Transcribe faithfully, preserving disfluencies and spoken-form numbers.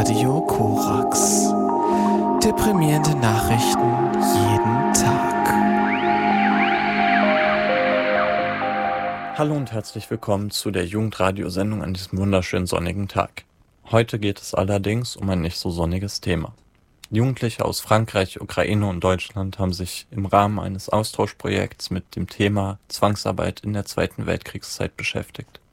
Radio Korax. Deprimierende Nachrichten jeden Tag. Hallo und herzlich willkommen zu der Jugendradiosendung an diesem wunderschönen sonnigen Tag. Heute geht es allerdings um ein nicht so sonniges Thema. Jugendliche aus Frankreich, Ukraine und Deutschland haben sich im Rahmen eines Austauschprojekts mit dem Thema Zwangsarbeit in der Zweiten Weltkriegszeit beschäftigt.